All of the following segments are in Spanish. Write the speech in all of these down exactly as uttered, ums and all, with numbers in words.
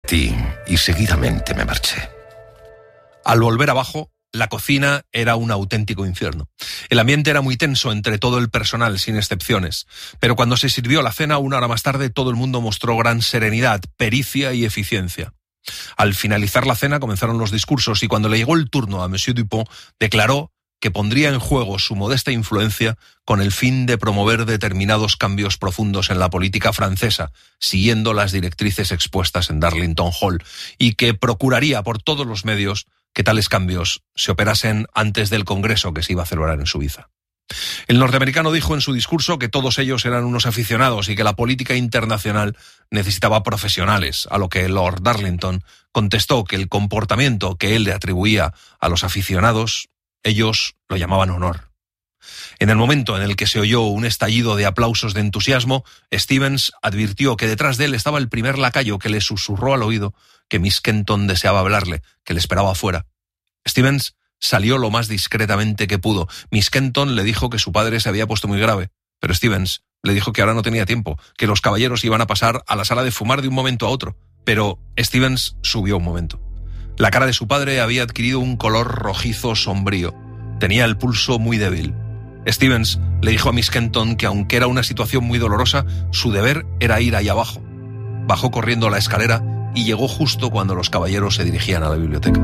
advertí y seguidamente me marché. Al volver abajo, la cocina era un auténtico infierno. El ambiente era muy tenso entre todo el personal, sin excepciones. Pero cuando se sirvió la cena, una hora más tarde, todo el mundo mostró gran serenidad, pericia y eficiencia. Al finalizar la cena comenzaron los discursos y cuando le llegó el turno a Monsieur Dupont, declaró que pondría en juego su modesta influencia con el fin de promover determinados cambios profundos en la política francesa, siguiendo las directrices expuestas en Darlington Hall, y que procuraría por todos los medios que tales cambios se operasen antes del Congreso que se iba a celebrar en Suiza. El norteamericano dijo en su discurso que todos ellos eran unos aficionados y que la política internacional necesitaba profesionales, a lo que Lord Darlington contestó que el comportamiento que él le atribuía a los aficionados, ellos lo llamaban honor. En el momento en el que se oyó un estallido de aplausos de entusiasmo, Stevens advirtió que detrás de él estaba el primer lacayo que le susurró al oído que Miss Kenton deseaba hablarle, que le esperaba afuera. Stevens salió lo más discretamente que pudo. Miss Kenton le dijo que su padre se había puesto muy grave, pero Stevens le dijo que ahora no tenía tiempo, que los caballeros iban a pasar a la sala de fumar de un momento a otro. Pero Stevens subió un momento. La cara de su padre había adquirido un color rojizo sombrío. Tenía el pulso muy débil. Stevens le dijo a Miss Kenton que aunque era una situación muy dolorosa, su deber era ir ahí abajo. Bajó corriendo la escalera y llegó justo cuando los caballeros se dirigían a la biblioteca.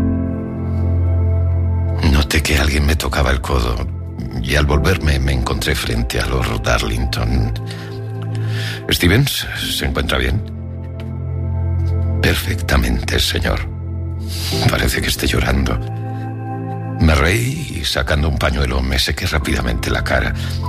Noté que alguien me tocaba el codo y al volverme me encontré frente a Lord Darlington. ¿Stevens se encuentra bien? Perfectamente, señor. Parece que esté llorando. Me reí y sacando un pañuelo me sequé rápidamente la cara.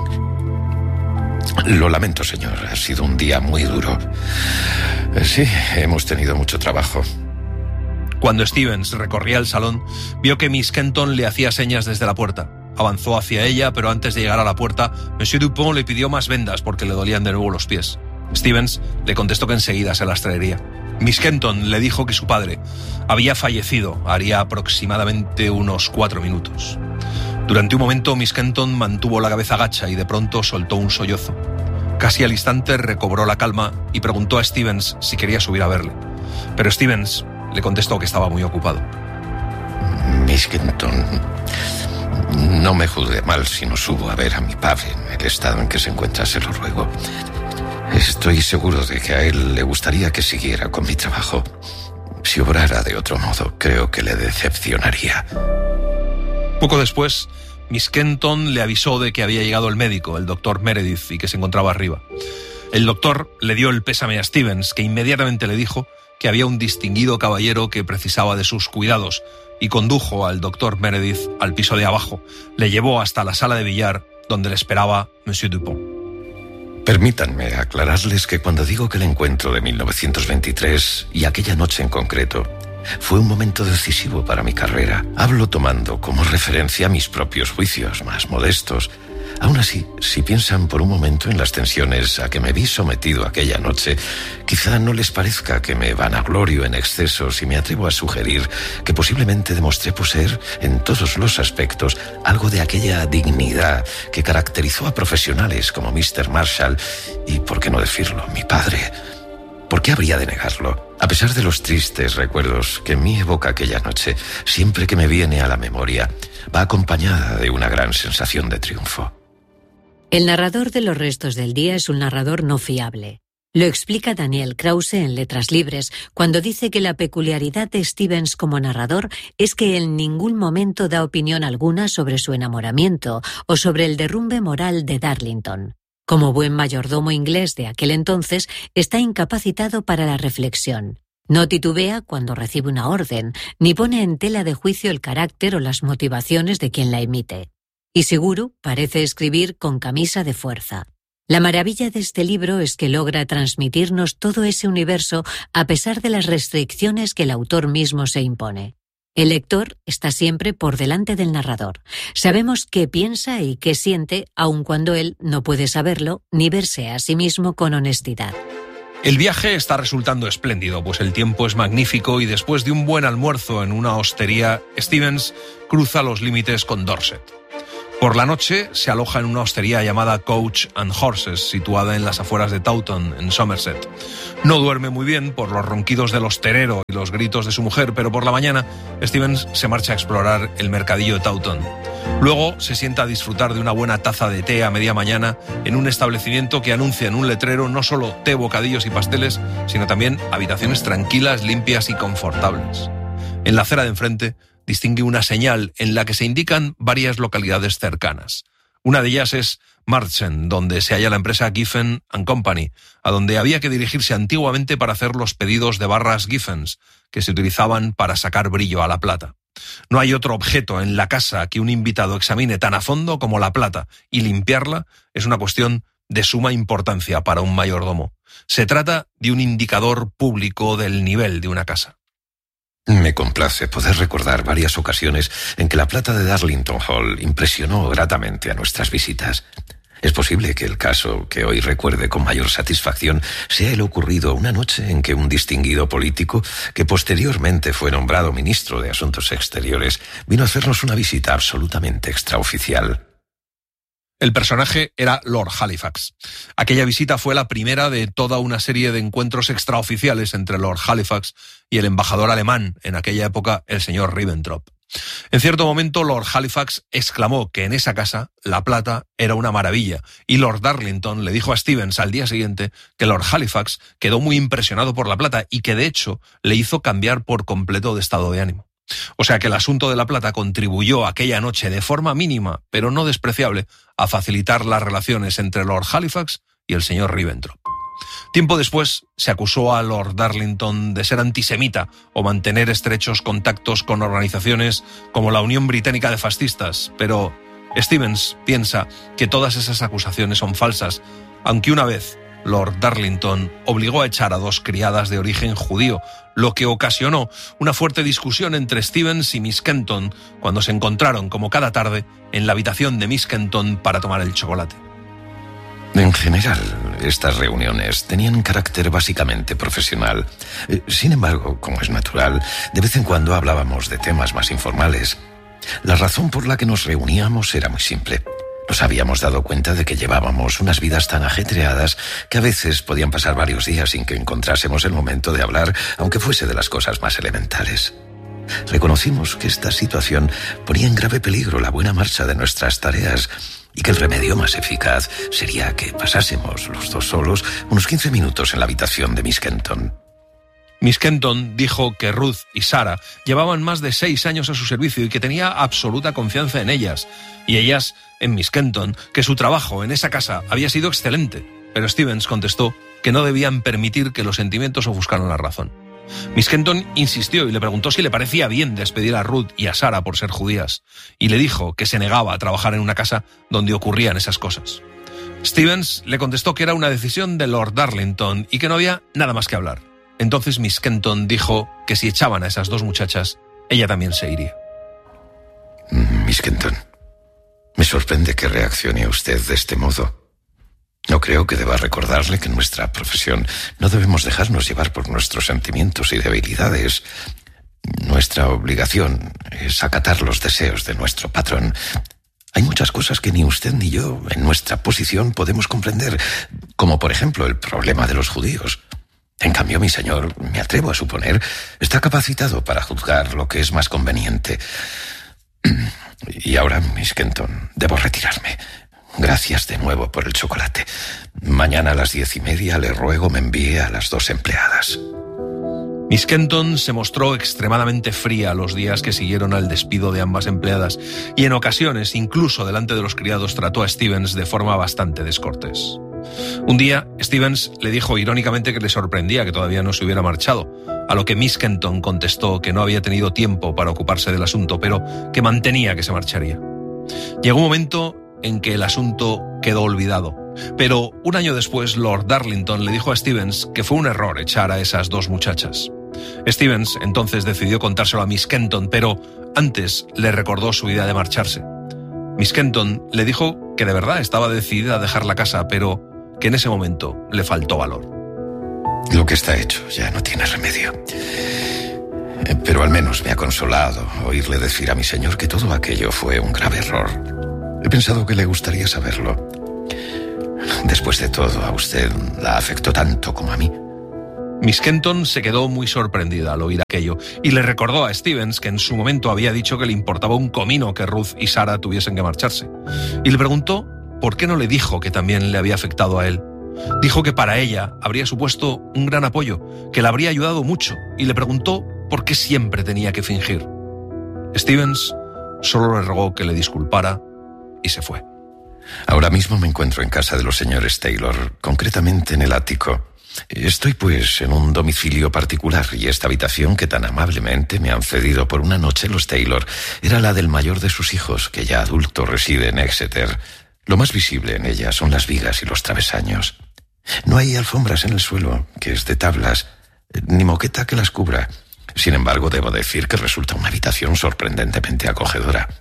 Lo lamento, señor. Ha sido un día muy duro. Sí, hemos tenido mucho trabajo. Cuando Stevens recorría el salón, vio que Miss Kenton le hacía señas desde la puerta. Avanzó hacia ella, pero antes de llegar a la puerta, Monsieur Dupont le pidió más vendas porque le dolían de nuevo los pies. Stevens le contestó que enseguida se las traería. Miss Kenton le dijo que su padre había fallecido haría aproximadamente unos cuatro minutos. Durante un momento, Miss Kenton mantuvo la cabeza gacha y de pronto soltó un sollozo. Casi al instante recobró la calma y preguntó a Stevens si quería subir a verle. Pero Stevens le contestó que estaba muy ocupado. Miss Kenton, no me juzgue mal si no subo a ver a mi padre en el estado en que se encuentra, se lo ruego. Estoy seguro de que a él le gustaría que siguiera con mi trabajo. Si obrara de otro modo, creo que le decepcionaría. Poco después, Miss Kenton le avisó de que había llegado el médico, el doctor Meredith, y que se encontraba arriba. El doctor le dio el pésame a Stevens, que inmediatamente le dijo que había un distinguido caballero que precisaba de sus cuidados, y condujo al doctor Meredith al piso de abajo. Le llevó hasta la sala de billar, donde le esperaba Monsieur Dupont. Permítanme aclararles que cuando digo que el encuentro de mil novecientos veintitrés, y aquella noche en concreto, fue un momento decisivo para mi carrera, hablo tomando como referencia mis propios juicios más modestos. Aún así, si piensan por un momento en las tensiones a que me vi sometido aquella noche, quizá no les parezca que me vanaglorio en exceso si me atrevo a sugerir que posiblemente demostré poseer en todos los aspectos algo de aquella dignidad que caracterizó a profesionales como mister Marshall y, por qué no decirlo, mi padre. ¿Por qué habría de negarlo? A pesar de los tristes recuerdos que en mí evoca aquella noche, siempre que me viene a la memoria, va acompañada de una gran sensación de triunfo. El narrador de los restos del día es un narrador no fiable. Lo explica Daniel Krause en Letras Libres, cuando dice que la peculiaridad de Stevens como narrador es que en ningún momento da opinión alguna sobre su enamoramiento o sobre el derrumbe moral de Darlington. Como buen mayordomo inglés de aquel entonces, está incapacitado para la reflexión. No titubea cuando recibe una orden, ni pone en tela de juicio el carácter o las motivaciones de quien la emite. Y seguro parece escribir con camisa de fuerza. La maravilla de este libro es que logra transmitirnos todo ese universo a pesar de las restricciones que el autor mismo se impone. El lector está siempre por delante del narrador. Sabemos qué piensa y qué siente, aun cuando él no puede saberlo ni verse a sí mismo con honestidad. El viaje está resultando espléndido, pues el tiempo es magnífico y después de un buen almuerzo en una hostería, Stevens cruza los límites con Dorset. Por la noche se aloja en una hostería llamada Coach and Horses, situada en las afueras de Taunton, en Somerset. No duerme muy bien por los ronquidos del hostelero y los gritos de su mujer, pero por la mañana Stevens se marcha a explorar el mercadillo de Taunton. Luego se sienta a disfrutar de una buena taza de té a media mañana en un establecimiento que anuncia en un letrero no solo té, bocadillos y pasteles, sino también habitaciones tranquilas, limpias y confortables. En la acera de enfrente distingue una señal en la que se indican varias localidades cercanas. Una de ellas es Marchen, donde se halla la empresa Giffen and Company, a donde había que dirigirse antiguamente para hacer los pedidos de barras Giffens, que se utilizaban para sacar brillo a la plata. No hay otro objeto en la casa que un invitado examine tan a fondo como la plata, y limpiarla es una cuestión de suma importancia para un mayordomo. Se trata de un indicador público del nivel de una casa. Me complace poder recordar varias ocasiones en que la plata de Darlington Hall impresionó gratamente a nuestras visitas. Es posible que el caso que hoy recuerde con mayor satisfacción sea el ocurrido una noche en que un distinguido político, que posteriormente fue nombrado ministro de Asuntos Exteriores, vino a hacernos una visita absolutamente extraoficial. El personaje era Lord Halifax. Aquella visita fue la primera de toda una serie de encuentros extraoficiales entre Lord Halifax y el embajador alemán, en aquella época el señor Ribbentrop. En cierto momento Lord Halifax exclamó que en esa casa la plata era una maravilla, y Lord Darlington le dijo a Stevens al día siguiente que Lord Halifax quedó muy impresionado por la plata y que de hecho le hizo cambiar por completo de estado de ánimo. O sea que el asunto de la plata contribuyó aquella noche de forma mínima, pero no despreciable, a facilitar las relaciones entre Lord Halifax y el señor Ribbentrop. Tiempo después se acusó a Lord Darlington de ser antisemita o mantener estrechos contactos con organizaciones como la Unión Británica de Fascistas, pero Stevens piensa que todas esas acusaciones son falsas, aunque una vez Lord Darlington obligó a echar a dos criadas de origen judío, lo que ocasionó una fuerte discusión entre Stevens y Miss Kenton cuando se encontraron, como cada tarde, en la habitación de Miss Kenton para tomar el chocolate. En general, estas reuniones tenían carácter básicamente profesional. Sin embargo, como es natural, de vez en cuando hablábamos de temas más informales. La razón por la que nos reuníamos era muy simple. Nos habíamos dado cuenta de que llevábamos unas vidas tan ajetreadas que a veces podían pasar varios días sin que encontrásemos el momento de hablar, aunque fuese de las cosas más elementales. Reconocimos que esta situación ponía en grave peligro la buena marcha de nuestras tareas y que el remedio más eficaz sería que pasásemos los dos solos unos quince minutos en la habitación de Miss Kenton. Miss Kenton dijo que Ruth y Sarah llevaban más de seis años a su servicio y que tenía absoluta confianza en ellas, y ellas en Miss Kenton, que su trabajo en esa casa había sido excelente, pero Stevens contestó que no debían permitir que los sentimientos ofuscaran la razón. Miss Kenton insistió y le preguntó si le parecía bien despedir a Ruth y a Sarah por ser judías, y le dijo que se negaba a trabajar en una casa donde ocurrían esas cosas. Stevens le contestó que era una decisión de Lord Darlington y que no había nada más que hablar. Entonces Miss Kenton dijo que si echaban a esas dos muchachas, ella también se iría. Miss Kenton, me sorprende que reaccione usted de este modo. No creo que deba recordarle que en nuestra profesión no debemos dejarnos llevar por nuestros sentimientos y debilidades. Nuestra obligación es acatar los deseos de nuestro patrón. Hay muchas cosas que ni usted ni yo, en nuestra posición, podemos comprender, como por ejemplo el problema de los judíos. En cambio, mi señor, me atrevo a suponer, está capacitado para juzgar lo que es más conveniente. Y ahora, Miss Kenton, debo retirarme. Gracias de nuevo por el chocolate. Mañana a las diez y media le ruego me envíe a las dos empleadas. Miss Kenton se mostró extremadamente fría los días que siguieron al despido de ambas empleadas y en ocasiones, incluso delante de los criados, trató a Stevens de forma bastante descortés. Un día, Stevens le dijo irónicamente que le sorprendía que todavía no se hubiera marchado, a lo que Miss Kenton contestó que no había tenido tiempo para ocuparse del asunto, pero que mantenía que se marcharía. Llegó un momento en que el asunto quedó olvidado, pero un año después Lord Darlington le dijo a Stevens que fue un error echar a esas dos muchachas. Stevens entonces decidió contárselo a Miss Kenton, pero antes le recordó su idea de marcharse. Miss Kenton le dijo que de verdad estaba decidida a dejar la casa, pero que en ese momento le faltó valor. Lo que está hecho ya no tiene remedio. Pero al menos me ha consolado oírle decir a mi señor que todo aquello fue un grave error. He pensado que le gustaría saberlo. Después de todo, a usted la afectó tanto como a mí. Miss Kenton se quedó muy sorprendida al oír aquello y le recordó a Stevens que en su momento había dicho que le importaba un comino que Ruth y Sarah tuviesen que marcharse. Y le preguntó por qué no le dijo que también le había afectado a él. Dijo que para ella habría supuesto un gran apoyo, que la habría ayudado mucho, y le preguntó por qué siempre tenía que fingir. Stevens solo le rogó que le disculpara y se fue. Ahora mismo me encuentro en casa de los señores Taylor, concretamente en el ático. Estoy pues en un domicilio particular y esta habitación que tan amablemente me han cedido por una noche los Taylor era la del mayor de sus hijos, que ya adulto reside en Exeter. Lo más visible en ella son las vigas y los travesaños. No hay alfombras en el suelo, que es de tablas, ni moqueta que las cubra. Sin embargo, debo decir que resulta una habitación sorprendentemente acogedora.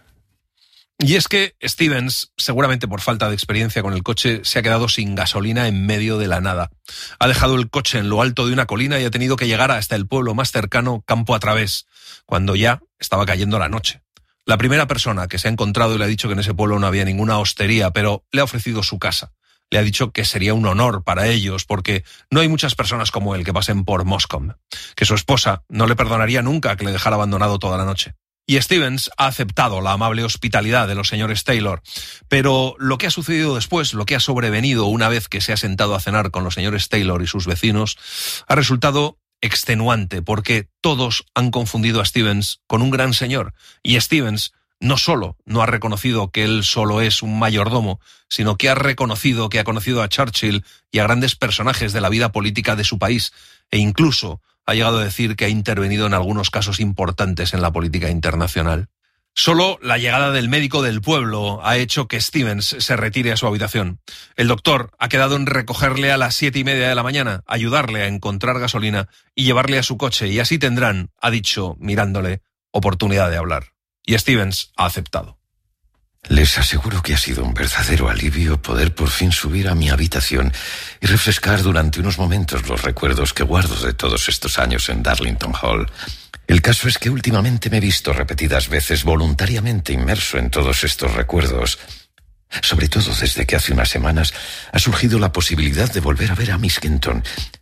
Y es que Stevens, seguramente por falta de experiencia con el coche, se ha quedado sin gasolina en medio de la nada. Ha dejado el coche en lo alto de una colina y ha tenido que llegar hasta el pueblo más cercano, campo a través, cuando ya estaba cayendo la noche. La primera persona que se ha encontrado y le ha dicho que en ese pueblo no había ninguna hostería, pero le ha ofrecido su casa. Le ha dicho que sería un honor para ellos porque no hay muchas personas como él que pasen por Moscombe, que su esposa no le perdonaría nunca que le dejara abandonado toda la noche. Y Stevens ha aceptado la amable hospitalidad de los señores Taylor, pero lo que ha sucedido después, lo que ha sobrevenido una vez que se ha sentado a cenar con los señores Taylor y sus vecinos, ha resultado extenuante porque todos han confundido a Stevens con un gran señor, y Stevens no solo no ha reconocido que él solo es un mayordomo, sino que ha reconocido que ha conocido a Churchill y a grandes personajes de la vida política de su país, e incluso ha llegado a decir que ha intervenido en algunos casos importantes en la política internacional. Solo la llegada del médico del pueblo ha hecho que Stevens se retire a su habitación. El doctor ha quedado en recogerle a las siete y media de la mañana, ayudarle a encontrar gasolina y llevarle a su coche, y así tendrán, ha dicho, mirándole, oportunidad de hablar. Y Stevens ha aceptado. Les aseguro que ha sido un verdadero alivio poder por fin subir a mi habitación y refrescar durante unos momentos los recuerdos que guardo de todos estos años en Darlington Hall. El caso es que últimamente me he visto repetidas veces voluntariamente inmerso en todos estos recuerdos. Sobre todo desde que hace unas semanas ha surgido la posibilidad de volver a ver a Miss Kenton.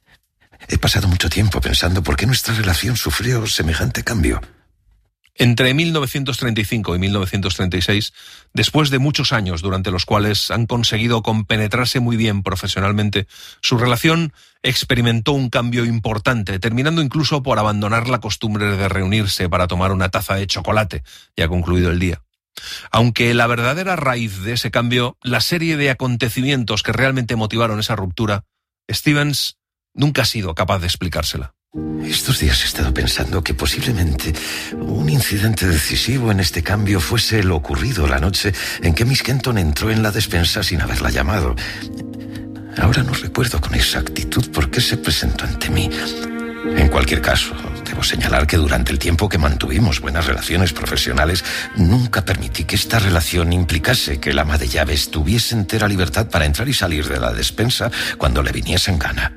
He pasado mucho tiempo pensando por qué nuestra relación sufrió semejante cambio. Entre mil novecientos treinta y cinco y mil novecientos treinta y seis, después de muchos años durante los cuales han conseguido compenetrarse muy bien profesionalmente, su relación experimentó un cambio importante, terminando incluso por abandonar la costumbre de reunirse para tomar una taza de chocolate, ya concluido el día. Aunque la verdadera raíz de ese cambio, la serie de acontecimientos que realmente motivaron esa ruptura, Stevens nunca ha sido capaz de explicársela. Estos días he estado pensando que posiblemente un incidente decisivo en este cambio fuese lo ocurrido la noche en que Miss Kenton entró en la despensa sin haberla llamado. Ahora no recuerdo con exactitud por qué se presentó ante mí. En cualquier caso, debo señalar que durante el tiempo que mantuvimos buenas relaciones profesionales, nunca permití que esta relación implicase que el ama de llaves tuviese entera libertad para entrar y salir de la despensa cuando le viniese en gana.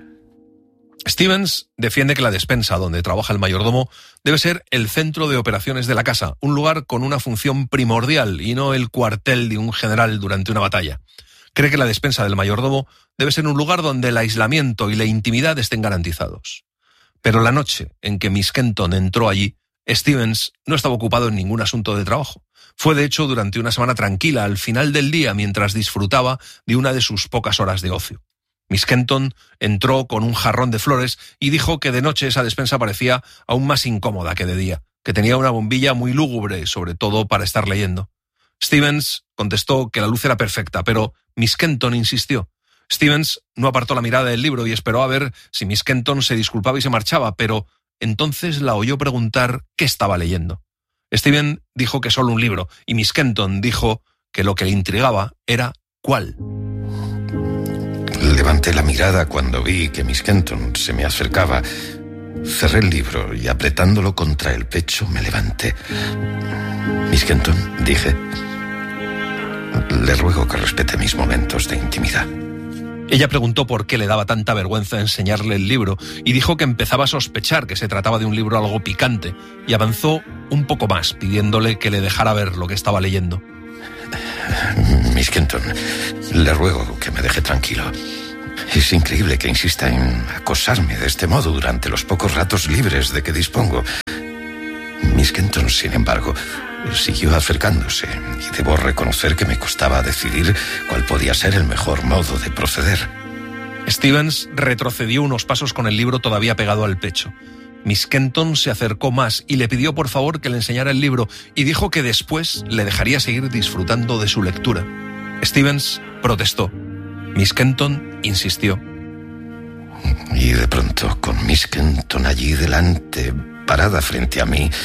Stevens defiende que la despensa donde trabaja el mayordomo debe ser el centro de operaciones de la casa, un lugar con una función primordial y no el cuartel de un general durante una batalla. Cree que la despensa del mayordomo debe ser un lugar donde el aislamiento y la intimidad estén garantizados. Pero la noche en que Miss Kenton entró allí, Stevens no estaba ocupado en ningún asunto de trabajo. Fue de hecho durante una semana tranquila al final del día mientras disfrutaba de una de sus pocas horas de ocio. Miss Kenton entró con un jarrón de flores y dijo que de noche esa despensa parecía aún más incómoda que de día, que tenía una bombilla muy lúgubre, sobre todo para estar leyendo. Stevens contestó que la luz era perfecta, pero Miss Kenton insistió. Stevens no apartó la mirada del libro y esperó a ver si Miss Kenton se disculpaba y se marchaba, pero entonces la oyó preguntar qué estaba leyendo. Stevens dijo que solo un libro, y Miss Kenton dijo que lo que le intrigaba era ¿cuál? Levanté la mirada cuando vi que Miss Kenton se me acercaba. Cerré el libro y apretándolo contra el pecho me levanté. Miss Kenton, dije, le ruego que respete mis momentos de intimidad. Ella preguntó por qué le daba tanta vergüenza enseñarle el libro y dijo que empezaba a sospechar que se trataba de un libro algo picante y avanzó un poco más pidiéndole que le dejara ver lo que estaba leyendo. Miss Kenton, le ruego que me deje tranquilo. Es increíble que insista en acosarme de este modo durante los pocos ratos libres de que dispongo. Miss Kenton, sin embargo, siguió acercándose y debo reconocer que me costaba decidir cuál podía ser el mejor modo de proceder. Stevens retrocedió unos pasos con el libro todavía pegado al pecho. Miss Kenton se acercó más y le pidió por favor que le enseñara el libro y dijo que después le dejaría seguir disfrutando de su lectura. Stevens protestó. Miss Kenton insistió. Y de pronto, con Miss Kenton allí delante, parada frente a mí,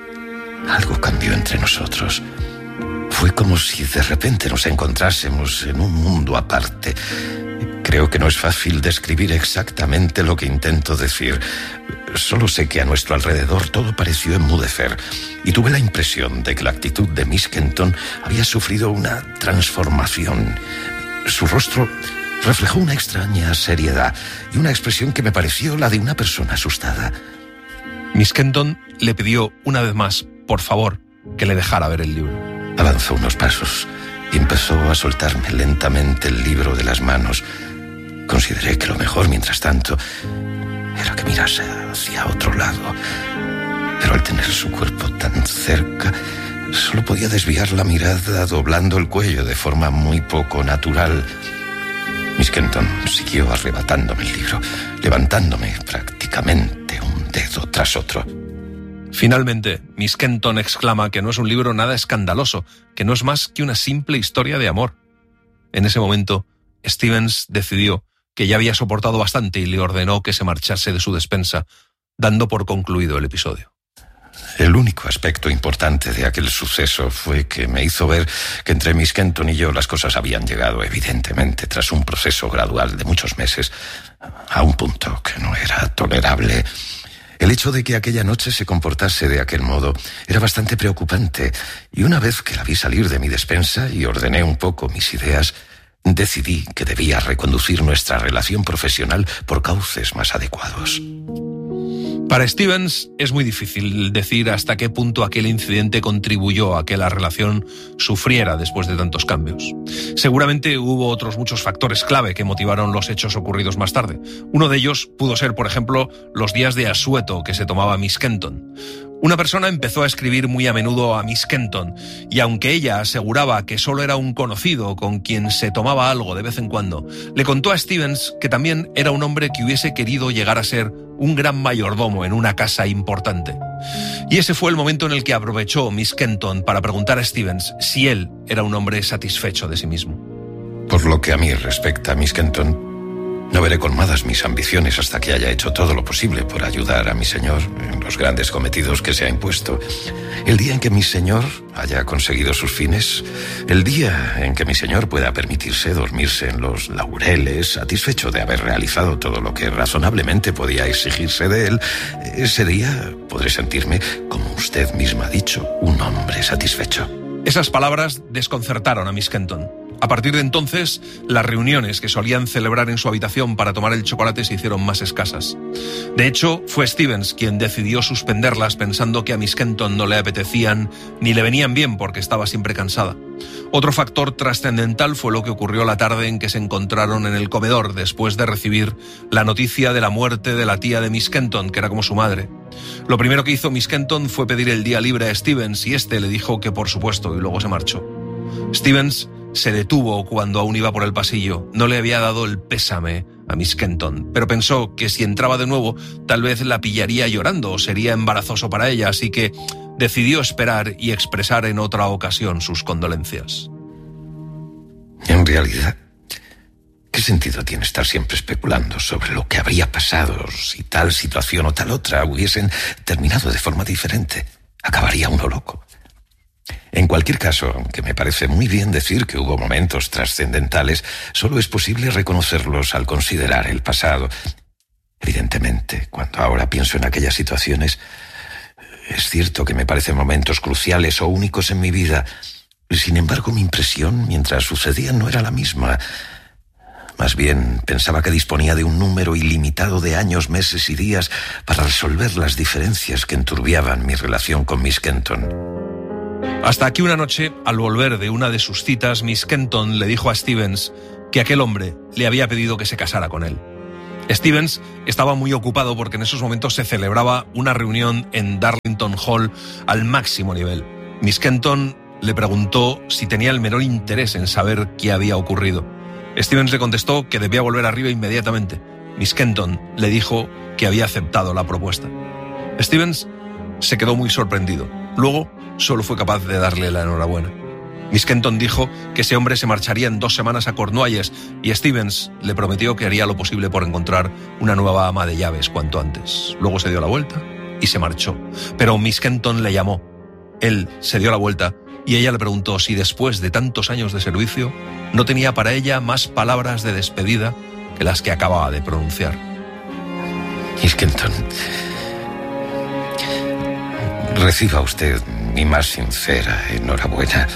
algo cambió entre nosotros. Fue como si de repente nos encontrásemos en un mundo aparte. Creo que no es fácil describir exactamente lo que intento decir. Solo sé que a nuestro alrededor todo pareció enmudecer y tuve la impresión de que la actitud de Miss Kenton había sufrido una transformación. Su rostro reflejó una extraña seriedad y una expresión que me pareció la de una persona asustada. Miss Kenton le pidió una vez más, por favor, que le dejara ver el libro. Avanzó unos pasos y empezó a soltarme lentamente el libro de las manos. Consideré que lo mejor, mientras tanto, era que mirase hacia otro lado. Pero al tener su cuerpo tan cerca, solo podía desviar la mirada doblando el cuello de forma muy poco natural. Miss Kenton siguió arrebatándome el libro, levantándome prácticamente un dedo tras otro. Finalmente, Miss Kenton exclama que no es un libro nada escandaloso, que no es más que una simple historia de amor. En ese momento, Stevens decidió que ya había soportado bastante y le ordenó que se marchase de su despensa, dando por concluido el episodio. El único aspecto importante de aquel suceso fue que me hizo ver que entre Miss Kenton y yo las cosas habían llegado, evidentemente, tras un proceso gradual de muchos meses, a un punto que no era tolerable. El hecho de que aquella noche se comportase de aquel modo era bastante preocupante, y una vez que la vi salir de mi despensa y ordené un poco mis ideas, decidí que debía reconducir nuestra relación profesional por cauces más adecuados. Para Stevens es muy difícil decir hasta qué punto aquel incidente contribuyó a que la relación sufriera después de tantos cambios. Seguramente hubo otros muchos factores clave que motivaron los hechos ocurridos más tarde. Uno de ellos pudo ser, por ejemplo, los días de asueto que se tomaba Miss Kenton. Una persona empezó a escribir muy a menudo a Miss Kenton, y aunque ella aseguraba que solo era un conocido con quien se tomaba algo de vez en cuando, le contó a Stevens que también era un hombre que hubiese querido llegar a ser un gran mayordomo en una casa importante. Y ese fue el momento en el que aprovechó Miss Kenton para preguntar a Stevens si él era un hombre satisfecho de sí mismo. Por lo que a mí respecta, Miss Kenton, no veré colmadas mis ambiciones hasta que haya hecho todo lo posible por ayudar a mi señor en los grandes cometidos que se ha impuesto. El día en que mi señor haya conseguido sus fines, el día en que mi señor pueda permitirse dormirse en los laureles, satisfecho de haber realizado todo lo que razonablemente podía exigirse de él, ese día podré sentirme, como usted misma ha dicho, un hombre satisfecho. Esas palabras desconcertaron a Miss Kenton. A partir de entonces, las reuniones que solían celebrar en su habitación para tomar el chocolate se hicieron más escasas. De hecho, fue Stevens quien decidió suspenderlas pensando que a Miss Kenton no le apetecían ni le venían bien porque estaba siempre cansada. Otro factor trascendental fue lo que ocurrió la tarde en que se encontraron en el comedor después de recibir la noticia de la muerte de la tía de Miss Kenton, que era como su madre. Lo primero que hizo Miss Kenton fue pedir el día libre a Stevens y este le dijo que por supuesto y luego se marchó. Stevens se detuvo cuando aún iba por el pasillo. No le había dado el pésame a Miss Kenton, pero pensó que si entraba de nuevo, tal vez la pillaría llorando o sería embarazoso para ella, así que decidió esperar y expresar en otra ocasión sus condolencias. En realidad, ¿qué sentido tiene estar siempre especulando sobre lo que habría pasado si tal situación o tal otra hubiesen terminado de forma diferente? Acabaría uno loco. En cualquier caso, aunque me parece muy bien decir que hubo momentos trascendentales, solo es posible reconocerlos al considerar el pasado. Evidentemente, cuando ahora pienso en aquellas situaciones, es cierto que me parecen momentos cruciales o únicos en mi vida. Sin embargo, mi impresión mientras sucedían no era la misma. Más bien, pensaba que disponía de un número ilimitado de años, meses y días para resolver las diferencias que enturbiaban mi relación con Miss Kenton. Hasta aquí una noche, al volver de una de sus citas, Miss Kenton le dijo a Stevens que aquel hombre le había pedido que se casara con él. Stevens estaba muy ocupado porque en esos momentos se celebraba una reunión en Darlington Hall al máximo nivel. Miss Kenton le preguntó si tenía el menor interés en saber qué había ocurrido. Stevens le contestó que debía volver arriba inmediatamente. Miss Kenton le dijo que había aceptado la propuesta. Stevens se quedó muy sorprendido. Luego, solo fue capaz de darle la enhorabuena. Miss Kenton dijo que ese hombre se marcharía en dos semanas a Cornualles y Stevens le prometió que haría lo posible por encontrar una nueva ama de llaves cuanto antes. Luego se dio la vuelta y se marchó. Pero Miss Kenton le llamó. Él se dio la vuelta y ella le preguntó si después de tantos años de servicio no tenía para ella más palabras de despedida que las que acababa de pronunciar. Miss Kenton, reciba usted mi más sincera enhorabuena.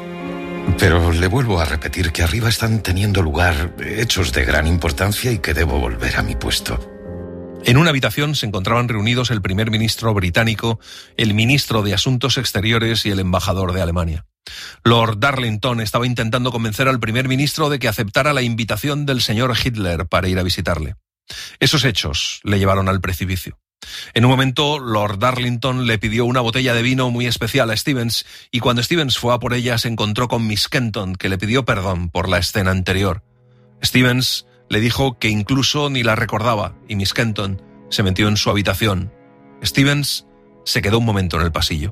Pero le vuelvo a repetir que arriba están teniendo lugar hechos de gran importancia y que debo volver a mi puesto. En una habitación se encontraban reunidos el primer ministro británico, el ministro de Asuntos Exteriores y el embajador de Alemania. Lord Darlington estaba intentando convencer al primer ministro de que aceptara la invitación del señor Hitler para ir a visitarle. Esos hechos le llevaron al precipicio. En un momento, Lord Darlington le pidió una botella de vino muy especial a Stevens y cuando Stevens fue a por ella se encontró con Miss Kenton, que le pidió perdón por la escena anterior. Stevens le dijo que incluso ni la recordaba y Miss Kenton se metió en su habitación. Stevens se quedó un momento en el pasillo.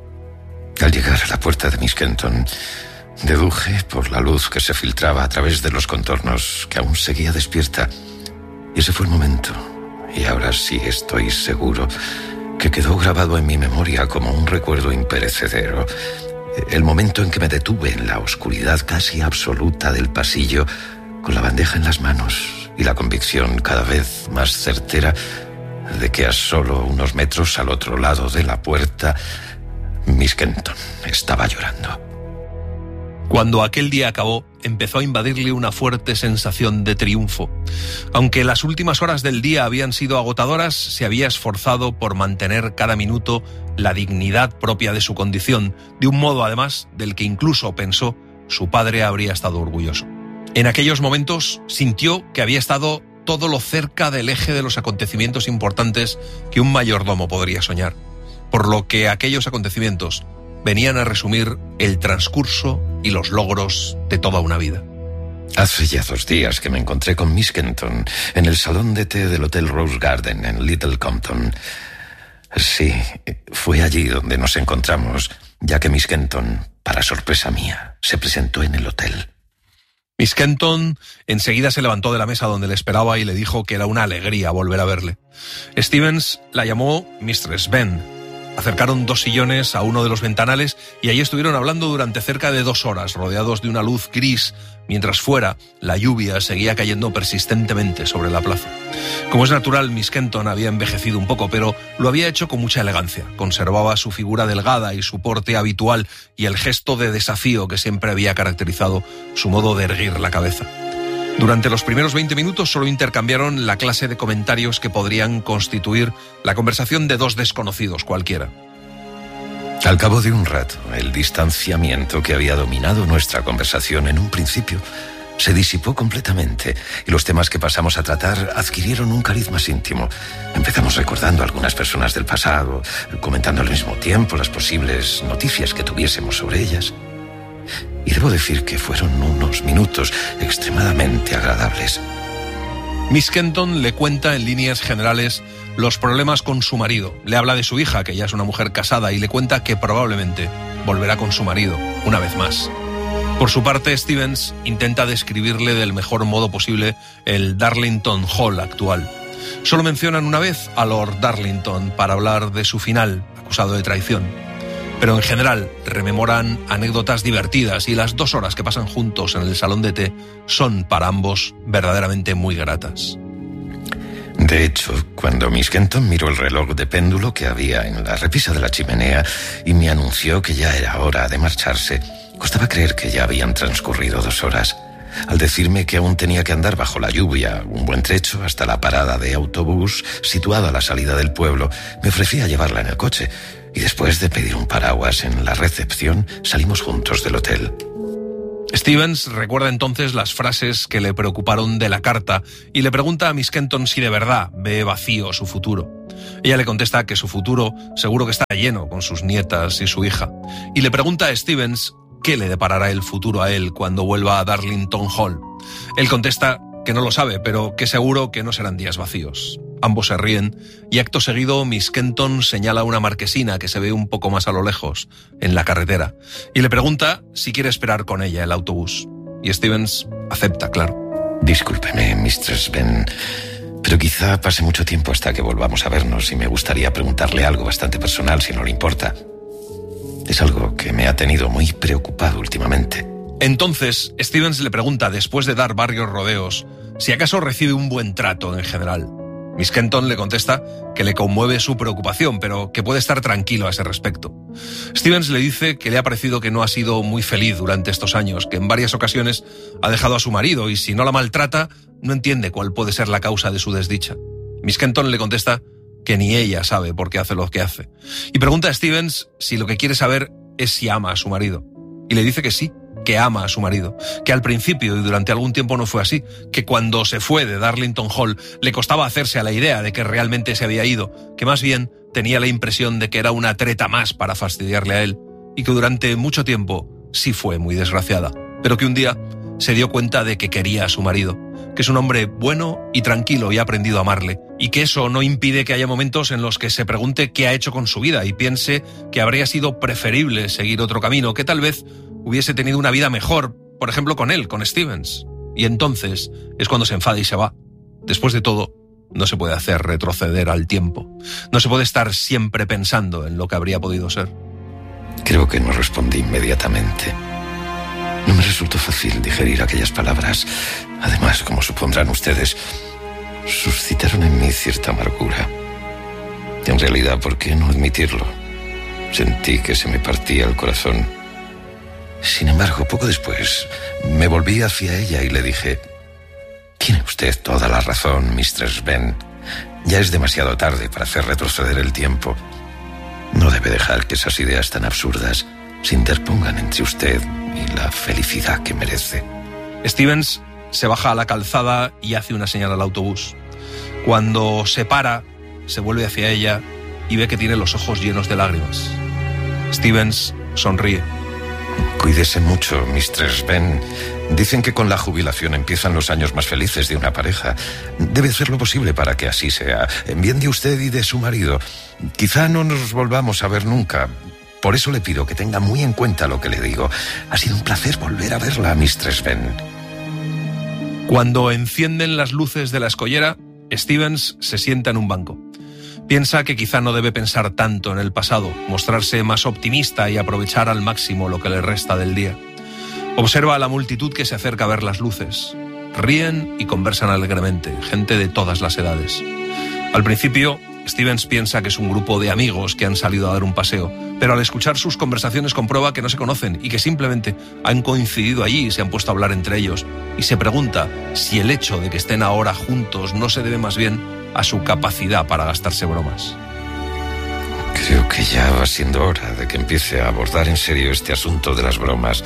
Al llegar a la puerta de Miss Kenton, deduje por la luz que se filtraba a través de los contornos que aún seguía despierta. Y ese fue el momento. Y ahora sí estoy seguro que quedó grabado en mi memoria como un recuerdo imperecedero. El momento en que me detuve en la oscuridad casi absoluta del pasillo, con la bandeja en las manos y la convicción cada vez más certera de que a solo unos metros al otro lado de la puerta, Miss Kenton estaba llorando. Cuando aquel día acabó, empezó a invadirle una fuerte sensación de triunfo. Aunque las últimas horas del día habían sido agotadoras, se había esforzado por mantener cada minuto la dignidad propia de su condición, de un modo además del que incluso pensó su padre habría estado orgulloso. En aquellos momentos sintió que había estado todo lo cerca del eje de los acontecimientos importantes que un mayordomo podría soñar, por lo que aquellos acontecimientos venían a resumir el transcurso y los logros de toda una vida. Hace ya dos días que me encontré con Miss Kenton en el salón de té del Hotel Rose Garden en Little Compton. Sí, fue allí donde nos encontramos, ya que Miss Kenton, para sorpresa mía, se presentó en el hotel. Miss Kenton enseguida se levantó de la mesa donde le esperaba y le dijo que era una alegría volver a verle. Stevens la llamó Mistress Ben. Acercaron dos sillones a uno de los ventanales y allí estuvieron hablando durante cerca de dos horas, rodeados de una luz gris, mientras fuera la lluvia seguía cayendo persistentemente sobre la plaza. Como es natural, Miss Kenton había envejecido un poco, pero lo había hecho con mucha elegancia. Conservaba su figura delgada y su porte habitual y el gesto de desafío que siempre había caracterizado su modo de erguir la cabeza. Durante los primeros veinte minutos solo intercambiaron la clase de comentarios que podrían constituir la conversación de dos desconocidos cualquiera. Al cabo de un rato, el distanciamiento que había dominado nuestra conversación en un principio se disipó completamente y los temas que pasamos a tratar adquirieron un cariz más íntimo. Empezamos recordando a algunas personas del pasado, comentando al mismo tiempo las posibles noticias que tuviésemos sobre ellas. Y debo decir que fueron unos minutos extremadamente agradables. Miss Kenton le cuenta en líneas generales los problemas con su marido. Le habla de su hija, que ya es una mujer casada, y le cuenta que probablemente volverá con su marido una vez más. Por su parte, Stevens intenta describirle del mejor modo posible el Darlington Hall actual. Solo mencionan una vez a Lord Darlington para hablar de su final, acusado de traición. Pero en general rememoran anécdotas divertidas y las dos horas que pasan juntos en el salón de té son para ambos verdaderamente muy gratas. De hecho, cuando Miss Kenton miró el reloj de péndulo que había en la repisa de la chimenea y me anunció que ya era hora de marcharse, costaba creer que ya habían transcurrido dos horas. Al decirme que aún tenía que andar bajo la lluvia un buen trecho hasta la parada de autobús situada a la salida del pueblo, me ofrecí a llevarla en el coche, y después de pedir un paraguas en la recepción, salimos juntos del hotel. Stevens recuerda entonces las frases que le preocuparon de la carta y le pregunta a Miss Kenton si de verdad ve vacío su futuro. Ella le contesta que su futuro seguro que está lleno con sus nietas y su hija. Y le pregunta a Stevens qué le deparará el futuro a él cuando vuelva a Darlington Hall. Él contesta que no lo sabe, pero que seguro que no serán días vacíos. Ambos se ríen y acto seguido Miss Kenton señala una marquesina que se ve un poco más a lo lejos, en la carretera, y le pregunta si quiere esperar con ella el autobús. Y Stevens acepta, claro. Discúlpeme, mistress Benn, pero quizá pase mucho tiempo hasta que volvamos a vernos y me gustaría preguntarle algo bastante personal, si no le importa. Es algo que me ha tenido muy preocupado últimamente. Entonces, Stevens le pregunta, después de dar varios rodeos, si acaso recibe un buen trato en general. Miss Kenton le contesta que le conmueve su preocupación, pero que puede estar tranquilo a ese respecto. Stevens le dice que le ha parecido que no ha sido muy feliz durante estos años, que en varias ocasiones ha dejado a su marido y si no la maltrata, no entiende cuál puede ser la causa de su desdicha. Miss Kenton le contesta que ni ella sabe por qué hace lo que hace. Y pregunta a Stevens si lo que quiere saber es si ama a su marido. Y le dice que sí, que ama a su marido, que al principio y durante algún tiempo no fue así, que cuando se fue de Darlington Hall le costaba hacerse a la idea de que realmente se había ido, que más bien tenía la impresión de que era una treta más para fastidiarle a él, y que durante mucho tiempo sí fue muy desgraciada, pero que un día se dio cuenta de que quería a su marido, que es un hombre bueno y tranquilo y ha aprendido a amarle, y que eso no impide que haya momentos en los que se pregunte qué ha hecho con su vida y piense que habría sido preferible seguir otro camino, que tal vez hubiese tenido una vida mejor, por ejemplo con él, con Stevens. Y entonces es cuando se enfada y se va. Después de todo, no se puede hacer retroceder al tiempo. No se puede estar siempre pensando en lo que habría podido ser. Creo que no respondí inmediatamente. No me resultó fácil digerir aquellas palabras. Además, como supondrán ustedes, suscitaron en mí cierta amargura. Y en realidad, ¿por qué no admitirlo? Sentí que se me partía el corazón. Sin embargo, poco después, me volví hacia ella y le dije: «Tiene usted toda la razón, mistress Benn. Ya es demasiado tarde para hacer retroceder el tiempo. No debe dejar que esas ideas tan absurdas se interpongan entre usted y la felicidad que merece». Stevens se baja a la calzada y hace una señal al autobús. Cuando se para, se vuelve hacia ella y ve que tiene los ojos llenos de lágrimas. Stevens sonríe. «Cuídese mucho, mistress Benn. Dicen que con la jubilación empiezan los años más felices de una pareja. Debe hacer lo posible para que así sea. Bien de usted y de su marido. Quizá no nos volvamos a ver nunca. Por eso le pido que tenga muy en cuenta lo que le digo. Ha sido un placer volver a verla, mistress Benn». Cuando encienden las luces de la escollera, Stevens se sienta en un banco. Piensa que quizá no debe pensar tanto en el pasado, mostrarse más optimista y aprovechar al máximo lo que le resta del día. Observa a la multitud que se acerca a ver las luces. Ríen y conversan alegremente, gente de todas las edades. Al principio, Stevens piensa que es un grupo de amigos que han salido a dar un paseo, pero al escuchar sus conversaciones comprueba que no se conocen y que simplemente han coincidido allí y se han puesto a hablar entre ellos, y se pregunta si el hecho de que estén ahora juntos no se debe más bien a su capacidad para gastarse bromas. Creo que ya va siendo hora de que empiece a abordar en serio este asunto de las bromas.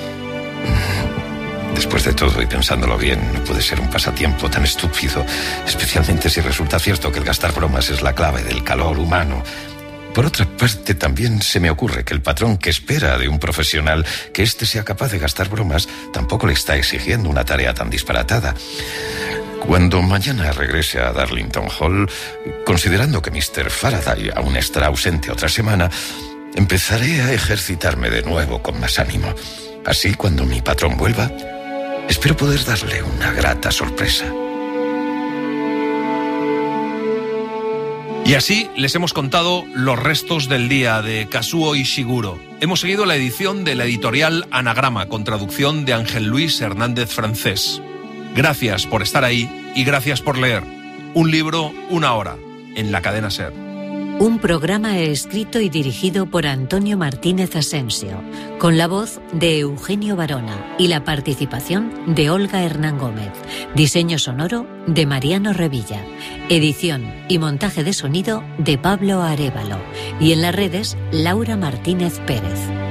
Después de todo, y pensándolo bien, no puede ser un pasatiempo tan estúpido, especialmente si resulta cierto que el gastar bromas es la clave del calor humano. Por otra parte, también se me ocurre que el patrón que espera de un profesional que éste sea capaz de gastar bromas tampoco le está exigiendo una tarea tan disparatada. Cuando mañana regrese a Darlington Hall, considerando que mister Faraday aún estará ausente otra semana, empezaré a ejercitarme de nuevo con más ánimo. Así, cuando mi patrón vuelva, espero poder darle una grata sorpresa. Y así les hemos contado los restos del día de Kazuo Ishiguro. Hemos seguido la edición de la editorial Anagrama, con traducción de Ángel Luis Hernández Francés. Gracias por estar ahí y gracias por leer. Un libro, una hora, en la cadena SER. Un programa escrito y dirigido por Antonio Martínez Asensio, con la voz de Eugenio Barona y la participación de Olga Hernán Gómez. Diseño sonoro de Mariano Revilla. Edición y montaje de sonido de Pablo Arévalo. Y en las redes, Laura Martínez Pérez.